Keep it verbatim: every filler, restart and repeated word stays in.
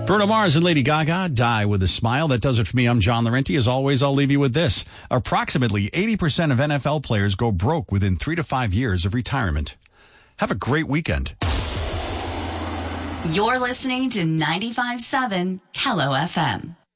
Bruno Mars and Lady Gaga, Die With a Smile. That does it for me. I'm John Laurenti. As always, I'll leave you with this. Approximately eighty percent of N F L players go broke within three to five years of retirement. Have a great weekend. You're listening to ninety-five point seven Hello F M.